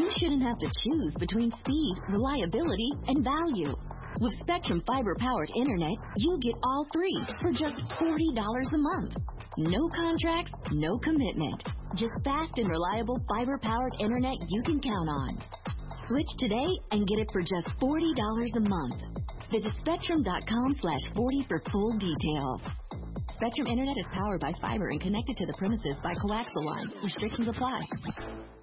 you shouldn't have to choose between speed, reliability, and value. With Spectrum fiber-powered internet, you get all three for just $40 a month. No contracts, no commitment. Just fast and reliable fiber-powered internet you can count on. Switch today and get it for just $40 a month. Visit Spectrum.com/40 for full details. Spectrum Internet is powered by fiber and connected to the premises by coaxial lines. Restrictions apply.